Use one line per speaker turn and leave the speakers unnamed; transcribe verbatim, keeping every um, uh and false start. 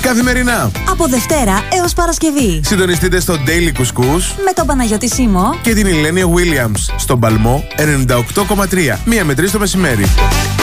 καθημερινά.
Από Δευτέρα έως Παρασκευή.
Συντονιστείτε στο Daily Κουσκούς
με τον Παναγιώτη Σίμω
και την Ηλένια Williams στον Παλμό ενενήντα οκτώ κόμμα τρία. Μία με τρεις το μεσημέρι.